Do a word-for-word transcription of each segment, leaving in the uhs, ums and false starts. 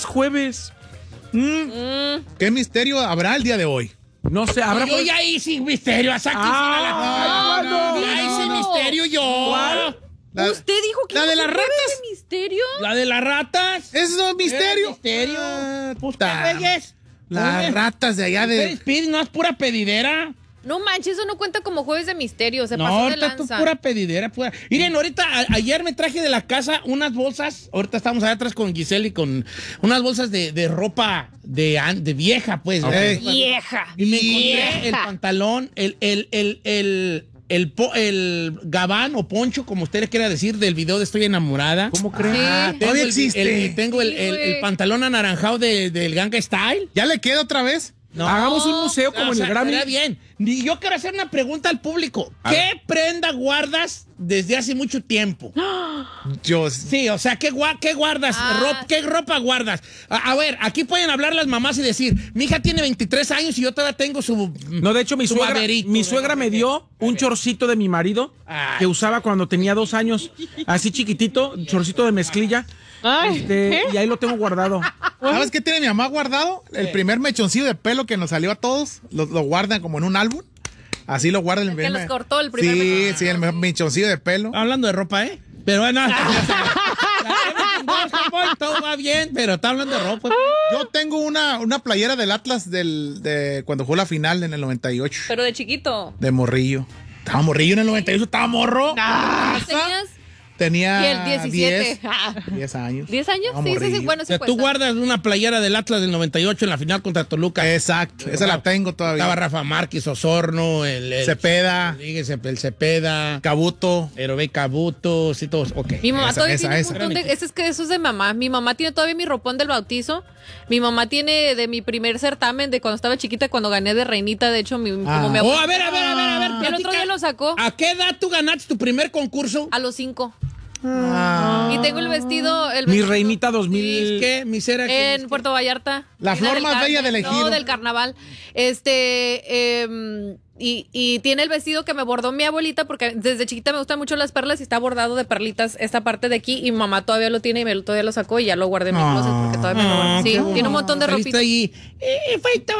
es jueves. Mm. Mm. ¿Qué misterio habrá el día de hoy? No sé, habrá... Yo ya hice misterio, a sacar ah, la... no, no, ya hice no. misterio yo. ¿Cuál? La, ¿Usted dijo que la no de se las puede ratas? de misterio? ¿La de las ratas? ¿Eso no es misterio? ¿Es misterio? Ah, pues, ta- ¿qué güeyes? Las Oye, ratas de allá de... ustedes piden, no es pura pedidera. No manches, eso no cuenta como jueves de misterio, se No, pasó de ahorita tú lanza. pura pedidera, pura. Miren, ahorita, a- ayer me traje de la casa unas bolsas, ahorita estamos allá atrás con Giselle y con unas bolsas de, de ropa de, an- de vieja, pues. Okay. ¿verdad? Vieja. Y me encontré vieja. el pantalón, el, el, el, el, el, po- el gabán o poncho, como usted le quiera decir, del video de Estoy Enamorada. ¿Cómo crees? Ah, Sí. tengo Todavía el- existe. el- tengo el, Sí, el- güey. el pantalón anaranjado de- del Ganga Style. ¿Ya le queda otra vez? No. Hagamos un museo como O en sea, el Grammy. estaría bien. Y yo quiero hacer una pregunta al público. A ¿Qué ver. prenda guardas desde hace mucho tiempo? Yo... Sí, o sea, ¿qué, gua- qué guardas? Ah. Rop- ¿Qué ropa guardas? A, a ver, aquí pueden hablar las mamás y decir, mi hija tiene veintitrés años y yo todavía tengo su... No, de hecho, mi su suegra, baberito, mi ¿no? suegra me dio un chorcito de mi marido Ay. que usaba cuando tenía dos años. Así chiquitito, chorcito de mezclilla. Ay, Este, y ahí lo tengo guardado. ¿Sabes qué tiene mi mamá guardado? El primer mechoncillo de pelo que nos salió a todos, lo, lo guardan como en un álbum. Así lo guardan. El que los cortó, el primer Sí, mechoncillo. sí, el me- mechoncillo de pelo. Hablando de ropa, ¿eh? Pero bueno, todo va bien, pero está hablando de ropa. Yo tengo una, una playera del Atlas del, de cuando jugó la final en el noventa y ocho. Pero de chiquito. De morrillo. Estaba morrillo en el noventa y ocho, estaba morro. ¿Qué tenías? Tenía Y el diecisiete. diez años. ¿diez años? Estaba Sí, sí, sí, morrillo. bueno, O sí sea, tú cuenta. guardas una playera del Atlas del noventa y ocho en la final contra Toluca. Exacto, esa la tengo todavía. Estaba Rafa Márquez, Osorno, el, el Cepeda. Rodríguez, el Cepeda, Cabuto. Herobey Cabuto, sí, todos. Ok. Mi mamá Esa, todavía esa, tiene esa. un montón de... Ese es que eso es de mamá. Mi mamá tiene todavía mi ropón del bautizo. Mi mamá tiene de mi primer certamen de cuando estaba chiquita, cuando gané de reinita. De hecho, mi, Ah. como mi Oh, abuela- a ver, a ver, a ver, a ver. El otro platica. día lo sacó ¿A qué edad tú ganaste tu primer concurso? a los cinco. Ah. Y tengo el vestido... El Mi vestido reinita dos mil. ¿Es qué? ¿Misera? ¿Qué? en Puerto Vallarta. La Reina flor del más Carmen. bella del ejido. No, del carnaval. Este... em, y, y tiene el vestido que me bordó mi abuelita porque desde chiquita me gustan mucho las perlas y está bordado de perlitas esta parte de aquí y mi mamá todavía lo tiene y me lo, todavía lo sacó y ya lo guardé en mi Ah. closet porque todavía me lo guardo. Sí, qué tiene un montón de Saliste ropita. ahí. ¡Eh, Puerto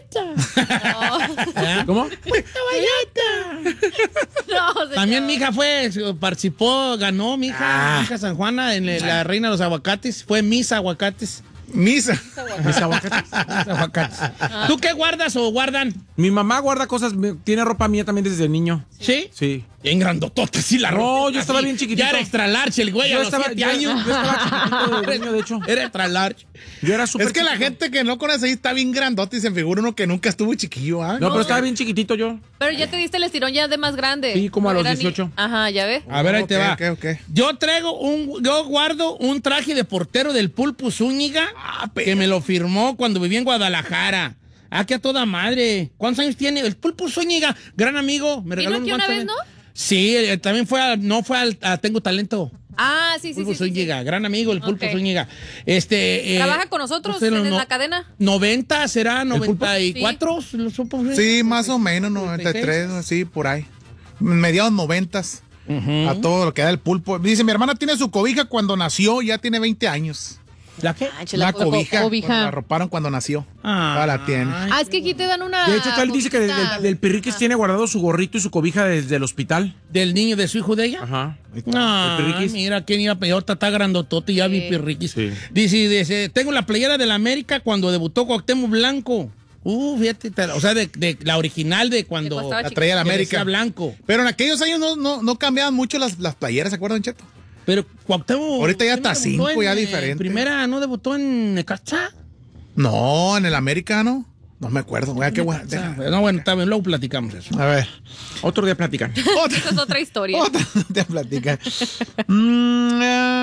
Vallarta! ¿Eh? ¿Cómo? ¡Puerto Vallarta! No, señor. También mi hija fue, participó, ganó mi hija, mi hija San Juana en el- la Reina de los Aguacates. Fue Miss Aguacates. Misa. Mis aguacates. Miss Aguacates. ¿Tú qué guardas o guardan? Mi mamá guarda cosas, me- tiene ropa mía también desde niño. ¿Sí? Sí. Bien grandotota, sí, la No, ropa. yo estaba así. bien chiquitito. Ya era extra large el güey a Yo los estaba, siete yo, años. yo estaba chiquitito de niño, de hecho. Era extra large. Yo era súper Es que la chiquito. gente que no conoce ahí está bien grandote y se figura uno que nunca estuvo chiquillo, ¿ah? No, pero estaba bien chiquitito yo. Pero ya te diste el estirón ya de más grande. Sí, como a No los era ni- dieciocho. Ajá, ya ve. A ver, ahí te Ok, va. ok, ok. Yo traigo un, yo guardo un traje de portero del Pulpo Zúñiga que me lo firmó cuando viví en Guadalajara. Ah, que a toda madre. ¿Cuántos años tiene? El Pulpo Zúñiga, gran amigo. Me ¿Vino regaló aquí unos una guantes vez, también. Sí, él también fue a, no fue al, a Tengo Talento. Ah, sí, sí, Pulpo sí, sí, sí. Zúñiga, gran amigo, el Pulpo Ok. Zúñiga. Este, eh, Trabaja con nosotros usted en no- la cadena. noventa, ¿será? Pulpo? ¿noventa y cuatro? ¿Lo supo? Sí, más o menos, noventa y tres, sí, por ahí. Mediados noventas. A todo lo que da el pulpo. Dice, mi hermana tiene su cobija cuando nació, ya tiene veinte años. ¿La qué? Ah, chela, La co- cobija. cobija. cuando La arroparon cuando nació. Ah. Ahora la tiene. Ah, es que aquí te dan una. De hecho, él dice que del, cobijita. del, del Pirriquis tiene guardado su gorrito y su cobija desde el hospital. ¿Del niño de su hijo de ella? Ajá. Ah, El Pirriquis. mira, quién iba a pedir, está grandotote, ya vi Pirriquis. Sí. Dice, dice, tengo la playera de la América cuando debutó Cuauhtémoc Blanco. Uh, fíjate, te- o sea, de, de la original de cuando De cuando estaba La chiquito. traía la que América. decía Blanco. Pero en aquellos años no, no, no cambiaban mucho las, las playeras, ¿se acuerdan, Cheto? Pero Cuauhtémoc... Ahorita ya ¿qué no hasta debutó cinco, ya en, eh, diferente. Primera, ¿no debutó en Necaxa? No, en el americano. No me acuerdo. Güey, qué bueno. Ah, No, bueno, está bien, luego platicamos eso. A ver. Otro día platican. Otra, Esa es otra historia. otra te platica. Mm,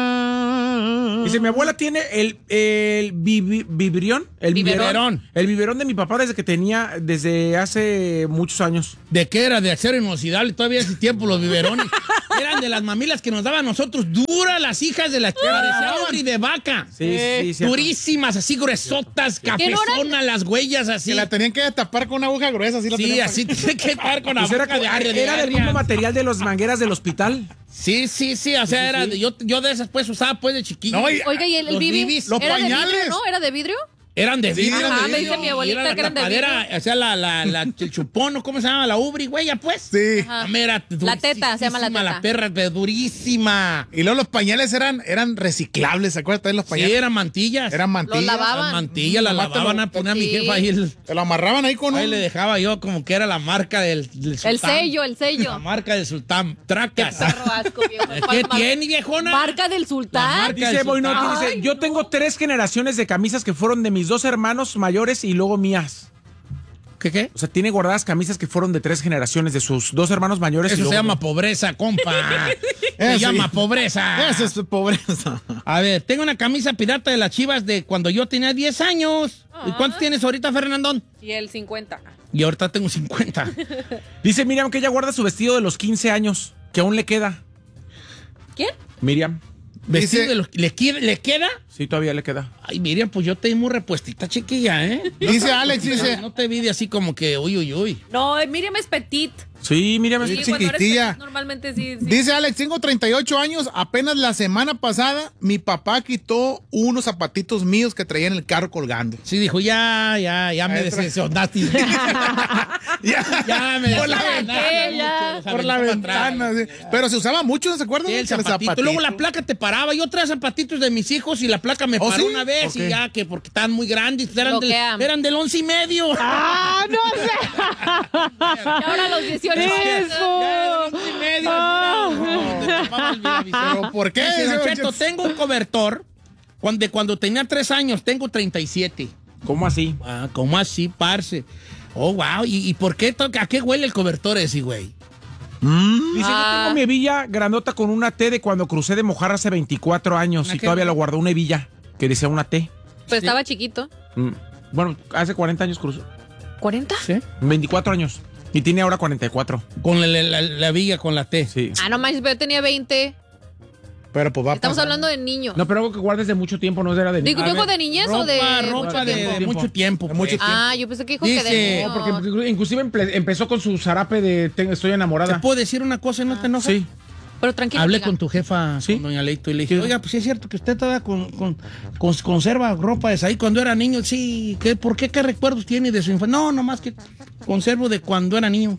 ah. Dice, mi abuela tiene el, el bibi- bibrión. El Biberón. biberón. El biberón de mi papá desde que tenía, desde hace muchos años. ¿De qué era? De acero inoxidable, todavía hace tiempo los biberones. eran de las mamilas que nos daban a nosotros duras las hijas de la parecía Audrey de vaca. Sí, sí, sí. Durísimas, así gruesotas, no eran? cafezonas, las huellas así. Que la tenían que tapar con una aguja gruesa. Así la Sí, tenían así tiene que estar con la Pues era, boca de como- arre, de era del arre. mismo material de las mangueras del hospital. Sí, sí, sí, o sea, era, yo, yo de esas pues usaba pues de chiquillo. No, y- Oiga, ¿y el, el Los bibi? bibis. Los ¿Era de pañales. vidrio, no? ¿Era de vidrio? Eran de vidrio. eran de Ajá, me vidrio. dice mi abuelita Y era que eran de la tapadera, o sea, la, la, la, el chupón, ¿no? ¿Cómo se llama? La ubri, güey, ya pues. Sí. Ajá. Hombre, era La teta, se llama la durísima teta. La perra, pero durísima. Y luego los pañales eran, eran reciclables, ¿se acuerdan de los Sí, pañales? eran mantillas. Eran mantillas. Los lavaban. Las mantillas, las Nomás te lo- lavaban a poner a mi Sí. jefa ahí. El, Se lo amarraban ahí con ahí un... le dejaba yo como que era la marca del, del sultán. El sello, el La sello. marca del sultán. Tracas. Perro asco, viejo. ¿Qué tiene, viejona? Marca del sultán. La marca Dice del Boinotti, sultán. dice, yo tengo tres generaciones de camisas que fueron de mis dos hermanos mayores y luego mías. ¿Qué, qué? O sea, tiene guardadas camisas que fueron de tres generaciones de sus dos hermanos mayores. y Eso se luego- llama pobreza, compa. Se Eh, sí. llama pobreza. Eso es pobreza. A ver, tengo una camisa pirata de las Chivas de cuando yo tenía diez años. ¿Y cuántos tienes ahorita, Fernandón? Y el cincuenta. Y ahorita tengo cincuenta. Dice Miriam que ella guarda su vestido de los quince años, que aún le queda. ¿Quién? Miriam. Vestido Dice- de los- ¿Le, queda- ¿Le queda? Sí, todavía le queda. Ay, Miriam, pues yo te di muy repuestita, chiquilla, ¿eh? Dice Alex, dice... No te vi de así como que, uy, uy, uy. No, Miriam es petit. Sí, Miriam es Sí, Sí, cuando eres chiquitilla. petit, normalmente sí. sí. Dice Alex, tengo treinta y ocho años, apenas la semana pasada mi papá quitó unos zapatitos míos que traía en el carro colgando. Sí, dijo, ya, ya, ya me Ahí tra- decepcionaste. Ya, Ya me por la, ¿Para decepcionaste qué? mucho, Ya. los por la aventó para atrás. ventana. sí. Pero se usaba mucho, ¿se acuerdan? Sí, el Que el zapatito. Luego la placa te paraba. Yo traía zapatitos de mis hijos y la placa me ¿Oh, paró sí? una vez Ok. y ya que porque estaban muy grandes. pues Eran, del, Bloquea. eran del once y medio. ¡Ah, no sé! Y ahora a los dieciocho años. Ya, del once y medio. No, te tapaba el Villavicencio. ¿Pero por qué? Dice, Don señor Cheto, Cheto? tengo un cobertor. Cuando, cuando tenía tres años, tengo treinta y siete. ¿Cómo así? Ah, ¿cómo así, parce? Oh, wow. ¿Y, y por qué? to- ¿A qué huele el cobertor ese, güey? Dice, Ah. yo tengo mi hebilla grandota con una T de cuando crucé de Mojar hace veinticuatro años ¿A y qué? todavía lo guardó una hebilla que decía una T. Pues estaba chiquito. Mm. Bueno, hace cuarenta años cruzó. ¿cuarenta? ¿Sí? veinticuatro años. Y tiene ahora cuarenta y cuatro. Con la, la, la- la viga, con la T. Sí. Ah, no manches, pero yo tenía veinte. Pero pues va a Estamos pasar. hablando de niños. No, pero algo que guardes de mucho tiempo no era de Digo, A ¿dijo ver, de niñez ropa, o de ropa mucho de, tiempo? de mucho tiempo. De pues. mucho tiempo. Ah, yo pensé que dijo Dice- que de No, niños. porque inclusive empe- empezó con su zarape de te- estoy ¿Te enamorada. puedo decir una cosa y no te enojas? Sí. Pero tranquilo. Hablé amiga. con tu jefa, ¿Sí? con doña Leito, y le dije, ¿Qué? oiga, pues sí es cierto que usted todavía con, con, con- conserva ropa de ahí cuando era niño. Sí, ¿qué, ¿por qué? ¿Qué recuerdos tiene de su infancia? No, nomás que conservo de cuando era niño.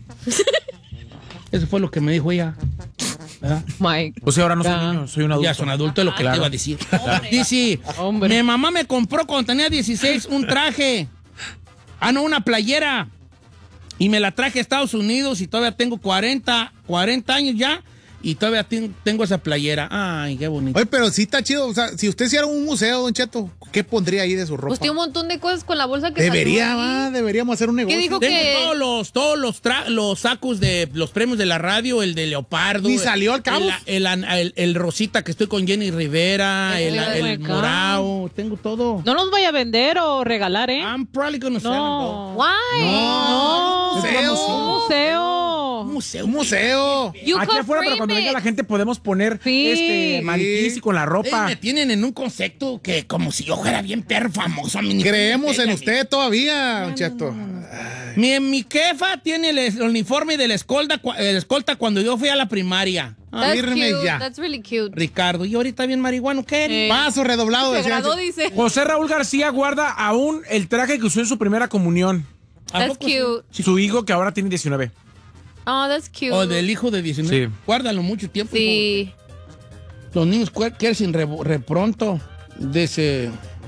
Eso fue lo que me dijo ella. ¿Verdad? Mike. O sea, ahora no soy Ya. niño, soy un adulto. Ya son adultos, es lo que Claro. te iba a decir. Dice, Hombre. mi mamá me compró cuando tenía dieciséis un traje. Ah, no, una playera. Y me la traje a Estados Unidos y todavía tengo cuarenta, cuarenta años ya. Y todavía ten- tengo esa playera. Ay, qué bonito. Oye, pero sí está chido. O sea, si usted hiciera un museo, Don Cheto, ¿qué pondría ahí de su ropa? Pues tiene un montón de cosas con la bolsa que Debería, salió ahí. va, deberíamos hacer un negocio. dijo? Tengo que- todos los, todos los, tra- los sacos de los premios de la radio, el de Leopardo. Ni salió al cabo. El, el, el- el Rosita que estoy con Jenny Rivera, el, Oh el my God. Morao, tengo todo. No los vaya a vender o regalar, ¿eh? I'm probably gonna sell them, No. Why? No. Museo. Un museo. though. Un museo. Un museo. You Aquí could afuera, pero frame cuando venga it. la gente podemos poner Sí. este maniquís y con la Ustedes ropa. me tienen en un concepto que como si yo fuera bien perro famoso. a mí ni- Creemos en Ni- usted todavía, Don Cheto. Mi, mi jefa tiene el, el uniforme de la escolta, cua- eh, escolta cuando yo fui a la primaria. Ah, That's Firme cute. ya. That's really cute. Ricardo, y ahorita bien marihuano, ¿qué? Eh. Paso redoblado. Se decía. graduó, dice. José Raúl García guarda aún el traje que usó en su primera comunión. ¿A That's poco sí? cute. Su hijo que ahora tiene diecinueve. Oh, that's cute. O del hijo de diecinueve. Sí. Guárdalo mucho tiempo. Sí. hijo. Los niños cuer- quieren re, re pronto. Dice.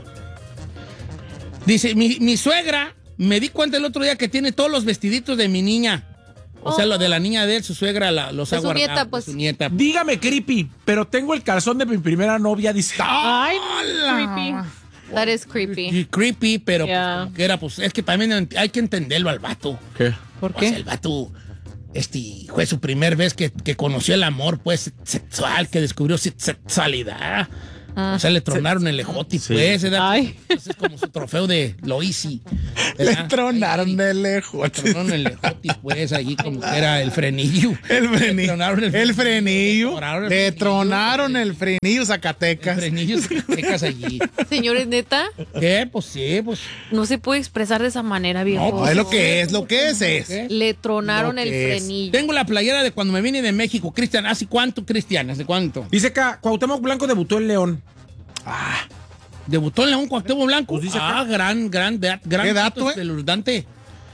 Dice, mi, mi suegra, me di cuenta el otro día que tiene todos los vestiditos de mi niña. O sea, Oh. lo de la niña de él, su suegra la- los De ha su guardado. nieta, de pues. su nieta. Dígame, creepy, pero tengo el calzón de mi primera novia, dice. Ay, creepy. That is creepy. Y creepy, pero pues, Ya. como que era, pues, es que también hay que entenderlo al vato. ¿Qué? ¿Por Pues qué? el vato, este, fue su primer vez que, que conoció el amor, pues, sexual, que descubrió se- sexualidad. O sea, le tronaron el ejote, Sí. pues. Era, Ay. Ese es como su trofeo de lo easy. Le tronaron de lejos. Le tronaron el lejotis, pues, allí como que era el frenillo. El Le frenillo. tronaron el El frenillo. Le tronaron el Le frenillo. tronaron el frenillo El Zacatecas. frenillo Zacatecas allí. Señores, neta, ¿Qué? Pues sí, pues. no se puede expresar de esa manera, viejo. No, No, es lo que es, lo que es es. ¿Qué? Le tronaron Lo el que es. frenillo. Tengo la playera de cuando me vine de México, Cristian. ¿Hace cuánto, Cristian? ¿Hace cuánto? Dice acá, Cuauhtémoc Blanco debutó en León. ¿Debutó en León Cuauhtémoc Blanco? Pues dice acá. Ah, gran, gran, gran, gran ¿Qué dato, eh? espeluznante.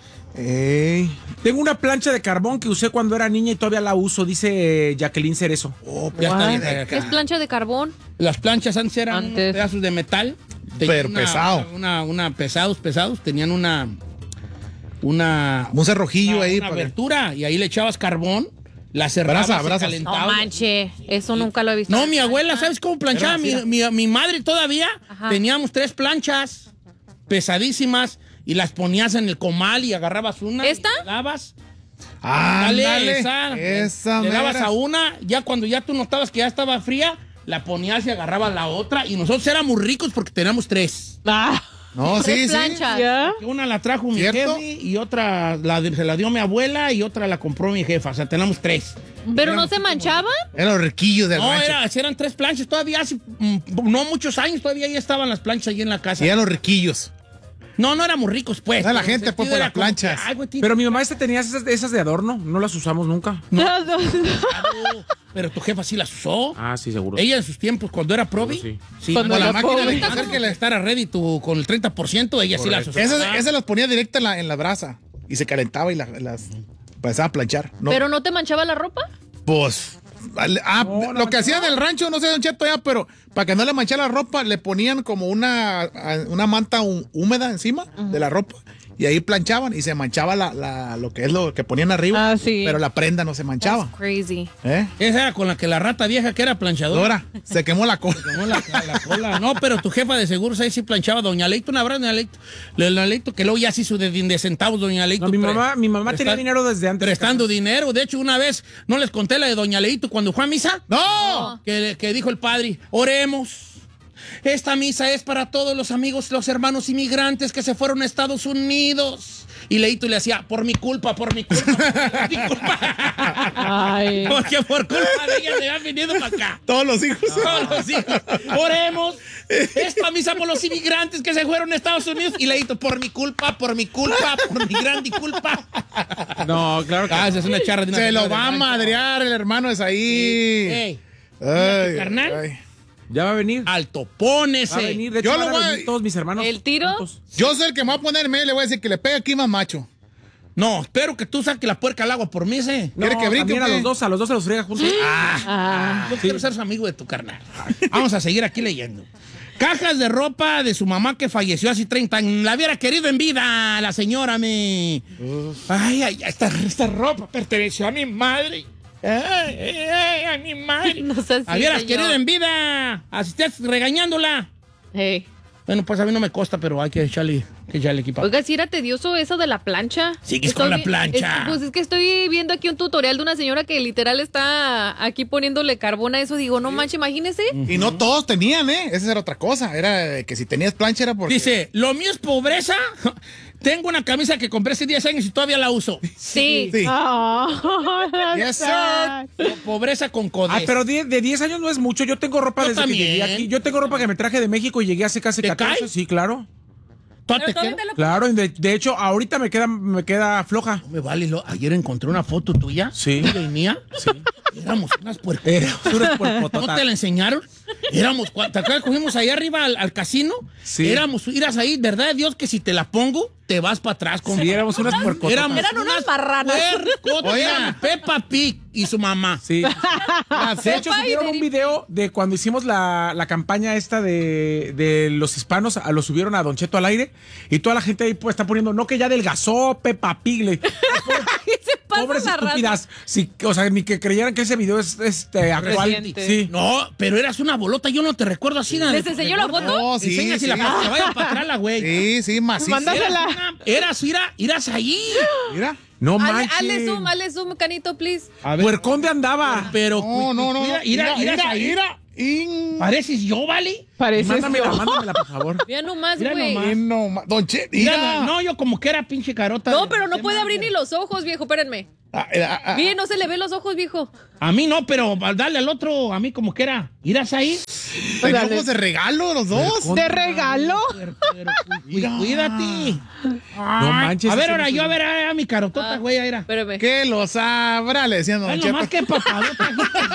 Ey. Tengo una plancha de carbón que usé cuando era niña y todavía la uso, dice Jacqueline Cerezo. Oh, ya está bien. ¿Qué es plancha de carbón? Las planchas antes eran Antes. unos pedazos de metal. Pero Tenían una- pesado. Una, una, pesados, pesados. Tenían una. Una. Un cerrojillo una, ahí. una para- abertura. Y ahí le echabas carbón. La cerrabas, Brasa, se brasa. No calentaba. manche, eso nunca lo he visto. No, mi abuela, ¿sabes cómo planchaba? Mi, mi, mi madre todavía. Ajá. Teníamos tres planchas pesadísimas y las ponías en el comal y agarrabas una. ¿Esta? Y le dabas. Ándale. Dale, esa. Esa Le dabas mera. a una, ya cuando ya tú notabas que ya estaba fría, la ponías y agarrabas la otra. Y nosotros éramos ricos porque teníamos tres. Ah, No, Tres sí, sí. planchas. ¿ya? Una la trajo mi ¿Cierto? jefe y otra la, se la dio mi abuela y otra la compró mi jefa. O sea, tenemos tres. ¿Pero no se manchaban? Eran los riquillos del No, rancho. era, eran tres planchas. Todavía hace mm, no muchos años, todavía ahí estaban las planchas ahí en la casa. Y eran los riquillos. No, no éramos ricos, pues. O sea, la pero gente, el pues, sentido por era las como que, planchas. ay, güey, tío, Pero mi mamá esta tenía esas, esas de adorno, no las usamos nunca. claro, pero tu jefa sí las usó. Ah, sí, seguro. Ella en sus tiempos, cuando era probi, Sí. sí, Cuando con la era máquina probi. de hacer que le estar ready tu, con el treinta por ciento, ella sí las usó. Esas, esas las ponía directa en la, en la brasa. Y se calentaba y la- las empezaba a planchar. No, ¿Pero no te manchaba la ropa? Pues. vale, Ah, No, no lo que manchaba. hacían en el rancho, no sé, Don Cheto, ya, pero para que no le manchara la ropa, le ponían como una, una manta hú- húmeda encima de la ropa. Y ahí planchaban y se manchaba la, la- lo que es lo que ponían arriba. Ah, sí. Pero la prenda no se manchaba. That's crazy. ¿Eh? Esa era con la que la rata vieja que era planchadora. Dora, se quemó la cola. Tomó la, la cola. No, pero tu jefa de seguros ahí sí planchaba. Doña Leito, un abrazo, Doña Leito. Doña Leito, que luego ya se hizo de, de centavos, Doña Leito. No, mi pre- mamá, mi mamá tenía presta- dinero desde antes. Prestando dinero. De hecho, una vez, ¿no les conté la de Doña Leito cuando fue a misa? ¡No! Que, que dijo el padre, oremos. Esta misa es para todos los amigos, los hermanos inmigrantes que se fueron a Estados Unidos. Y Leito le hacía, por mi culpa, por mi culpa, por mi culpa. Ay. Porque por culpa de ella se han venido para acá. Todos los hijos. Todos los hijos. Oremos. Esta misa por los inmigrantes que se fueron a Estados Unidos. Y Leito, por mi culpa, por mi culpa, por mi grande culpa. No, claro que Ah, esa es una charra de una Se lo señora va a del rancho. madrear el hermano es ahí. Ey, Ay, carnal. ay. ya va a venir. alto, Va a pónese. venir. De Yo hecho, lo van a voy a- venir todos mis hermanos. ¿El tiro? juntos. Yo soy el que me va a poner en medio y le voy a decir que le pegue aquí más macho. No, espero que tú saques la puerca al agua por mí, ¿eh? No, ¿Quiere que brinque también o a qué? los dos, a los dos se los friega juntos. Ah. Yo quiero ser su amigo de tu carnal. Vamos a seguir aquí leyendo. Cajas de ropa de su mamá que falleció hace treinta años. La hubiera querido en vida, la señora me. Ay, ay, esta, esta ropa perteneció a mi madre. Ay, ay, ay, a mi madre. No sé si, La hubieras señor. querido en vida. Así estás regañándola. Hey. Bueno, pues a mí no me costa, pero hay que echarle, que echarle equipaje. Oiga, si era tedioso eso de la plancha. Sigues Estoy con la vi- plancha. es- pues es que estoy viendo aquí un tutorial de una señora que literal está aquí poniéndole carbón a eso. Digo, no manches, imagínese. Y no todos tenían, ¿eh? Esa era otra cosa. Era que si tenías plancha era porque. Dice, lo mío es pobreza. Tengo una camisa que compré hace diez años y todavía la uso. Sí. Sí. Ah, Yes, sir. Po- Pobreza con codez. Ah, pero de, de diez años no es mucho. Yo tengo ropa Yo desde también. que llegué aquí. Yo tengo ropa que me traje de México y llegué hace casi ¿Te catorce. cae? Sí, claro. ¿Todavía te queda? Claro, y de, de hecho, ahorita me queda, me queda floja. No me vale, lo- ayer encontré una foto tuya. Sí. Tuya y mía. Sí. Éramos unas puercas. Era una ¿No puercotota. te la enseñaron? Éramos, cua- ¿te acuerdas que fuimos ahí arriba al, al casino? Sí. Éramos, irás ahí, verdad de Dios que si te la pongo, te vas para atrás. Como Sí, éramos unas puercototas. Éramos Eran unas marranas. puercotas. Oiga. Éramos Peppa Pig y su mamá. Sí. De hecho, subieron un video de cuando hicimos la, la campaña esta de, de los hispanos, a- lo subieron a Don Cheto al aire y toda la gente ahí pues, está poniendo, no que ya adelgazó Peppa Pig. Le- Se pasa Pobres la raza. estúpidas. Sí, o sea, ni que creyeran que ese video es este, actual. Reciente. Sí. No, pero eras una bolota, yo no te recuerdo así nada. ¿Les enseñó la foto? No, sí. Enseña si sí. la para que vaya para atrás la güey. Sí, sí, macizo. Mándasela. Eras, una- eras, ira, irás ahí. Mira. No Hazle, manches. hazle zoom, hazle zoom, Canito, please. A ver. Puercón de andaba. Pero No, no, no. Mira, Mira, irás mira, ahí. mira, In... ¿Pareces yo, vale? Pareces Mándamela, yo. mándamela, por favor. Mira nomás, Mira güey. nomás. In no, ma- Don Che, Mira, mira. no, yo como que era pinche carota. No, de- pero no de puede madre. abrir ni los ojos, viejo. Espérenme. Ah, ah, ah, Bien, no se le ven los ojos, viejo. A mí no, pero dale al otro, a mí como que era. ¿Irás ahí? ¿tenía Dale. ojos de regalo los dos? ¿De regalo? Pero, pero, cu- cu- cuídate. No manches. A ver, ese ahora no yo, se- a ver, a, a mi carotota, güey, ahí era. Espérame. Que lo sabrá, le decían Don Ay, Cheto. nomás que papadota.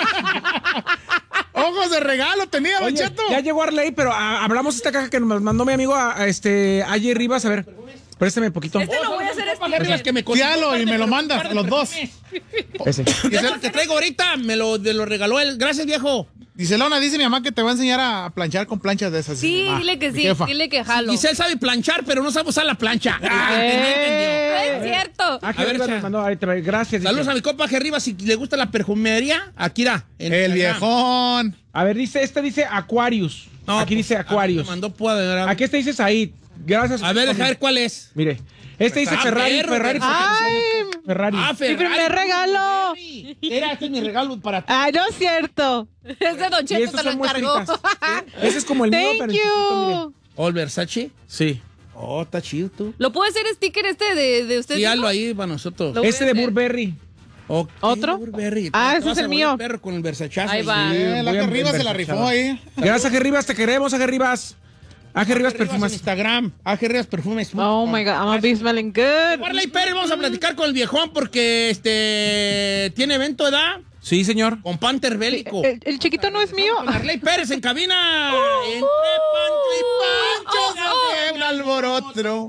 Ojos de regalo tenía, Don Oye, Cheto. ya llegó Arley, pero ah, hablamos esta caja que nos mandó mi amigo a, a este Ayer Rivas. A ver, préstame poquito. Este lo voy a hacer Para arriba, es que me Tíalo, costó un y par de me lo perfumes, mandas, un par de los dos. perfumes. Ese. Y es el que traigo ahorita, me lo, de lo regaló él. Gracias, viejo. Dice Lona, dice mi mamá que te va a enseñar a planchar con planchas de esas. Sí, Ah, dile que mi sí. jefa. Dile que jalo. Giselle sabe planchar, pero no sabe usar la plancha. Ah, Eh. No es cierto. Ah, A que ver, Rivas cha. nos mandó, ahí te va, gracias. Saludos dice. a mi compa Gerriba, si le gusta la perfumería, aquí irá. en El Instagram. viejón. A ver, dice, este dice Aquarius. No, Aquí pues, dice a mí me Aquarius. mandó puede- Aquí este dice Said. Gracias. A ver, deja ver cuál es. Mire, este dice Ah, Ferrari, perro, Ferrari. perro. Ay, Ferrari. Ah, Ferrari. primer regalo. Ferrari. Era este mi regalo para ti. Ay, no es cierto. Ese Don Y Cheto estos te lo son encargó. muestritas. Ese es como el mío, pero Thank en chiquito, mire. you. ¿O el Versace? Sí. Oh, está chido tú. ¿Lo puedo hacer sticker este de, de usted? Sí, hijo? hazlo ahí para nosotros. Lo voy Este a de hacer. Burberry. Ok, ¿Otro? Burberry. Ah, Te ese vas es a el volver mío. perro con el Versachazo. Ahí va. Sí. Eh, la voy que a arriba se la empezar, rifó ahí. Gracias, Ajer Rivas, te queremos, Ajer Rivas. Ajer Rivas Rivas en Perfumas. Instagram. Ajer Rivas Perfumes. Oh my God, I'm gonna be smelling good. Marley Pérez, vamos a platicar con el viejón porque este tiene evento, ¿verdad? Sí, señor. Con Panther Bélico. El, el chiquito no es mío. Con Marley Pérez en cabina. Entre Pancho y Pancho. Se fue un alboroto.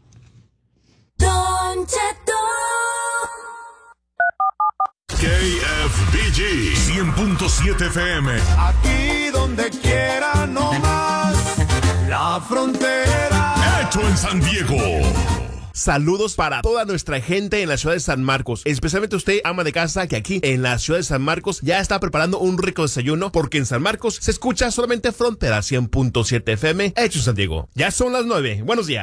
Don Cheto. K F B G cien punto siete F M. Aquí donde quiera, no más. La frontera. Hecho en San Diego. Saludos para toda nuestra gente en la ciudad de San Marcos, especialmente usted, ama de casa, que aquí en la ciudad de San Marcos ya está preparando un rico desayuno, porque en San Marcos se escucha solamente Frontera cien punto siete F M, hecho en San Diego. Ya son las nueve. Buenos días.